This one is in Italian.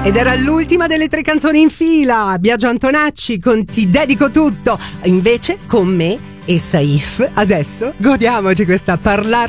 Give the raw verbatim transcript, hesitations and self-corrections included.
Ed era l'ultima delle tre canzoni in fila, Biagio Antonacci con Ti dedico tutto. Invece con me e Saif adesso godiamoci questa Parlare